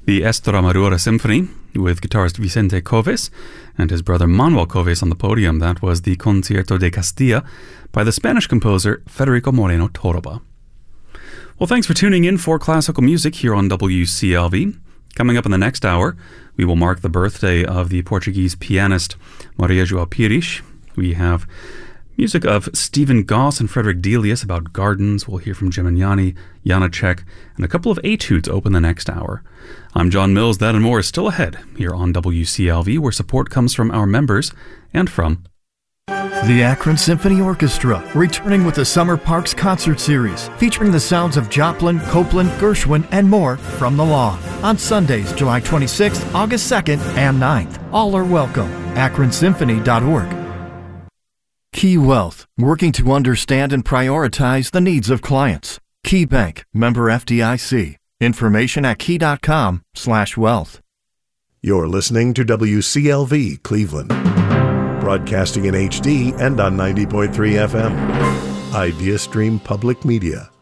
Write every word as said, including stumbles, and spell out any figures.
the Estremadura Symphony with guitarist Vicente Coves and his brother Manuel Coves on the podium. That was the Concierto de Castilla by the Spanish composer Federico Moreno Torroba. Well, thanks for tuning in for classical music here on W C L V. Coming up in the next hour, we will mark the birthday of the Portuguese pianist Maria João Pires. We have music of Stephen Goss and Frederick Delius about gardens. We'll hear from Gemignani, Janacek, and a couple of etudes open the next hour. I'm John Mills. That and more is still ahead here on W C L V, where support comes from our members and from the Akron Symphony Orchestra, returning with the Summer Parks Concert Series, featuring the sounds of Joplin, Copeland, Gershwin, and more from the lawn. On Sundays, July twenty-sixth, August second, and ninth. All are welcome. akron symphony dot org. Key Wealth, working to understand and prioritize the needs of clients. Key Bank, member F D I C. Information at key.com slash wealth. You're listening to W C L V Cleveland, broadcasting in H D and on ninety point three F M. IdeaStream Public Media.